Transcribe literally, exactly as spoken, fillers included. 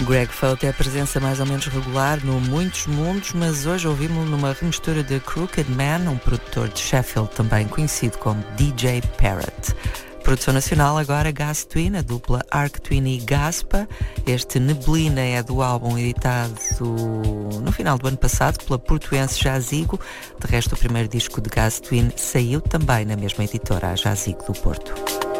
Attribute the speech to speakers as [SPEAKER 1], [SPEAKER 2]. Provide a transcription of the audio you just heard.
[SPEAKER 1] Greg Fote é a presença mais ou menos regular no Muitos Mundos, mas hoje ouvimos-lo numa remistura de Crooked Man, um produtor de Sheffield também conhecido como D J Parrot. Produção nacional agora Gas Twin, a dupla Arc Twin e Gaspa. Este Neblina é do álbum editado no final do ano passado pela portuense Jazigo. De resto, o primeiro disco de Gas Twin saiu também na mesma editora, a Jazigo do Porto.